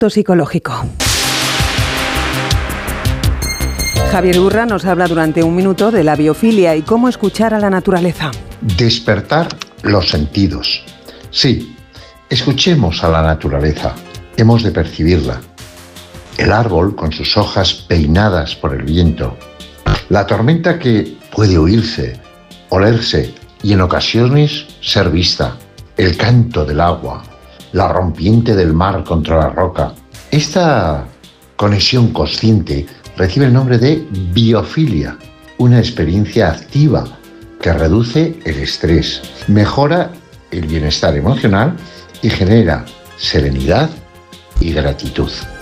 psicológico. Javier Urra nos habla durante un minuto de la biofilia y cómo escuchar a la naturaleza. Despertar los sentidos. Sí, escuchemos a la naturaleza. Hemos de percibirla. El árbol con sus hojas peinadas por el viento. La tormenta que puede oírse, olerse y en ocasiones ser vista. El canto del agua. La rompiente del mar contra la roca. Esta conexión consciente recibe el nombre de biofilia, una experiencia activa que reduce el estrés, mejora el bienestar emocional y genera serenidad y gratitud.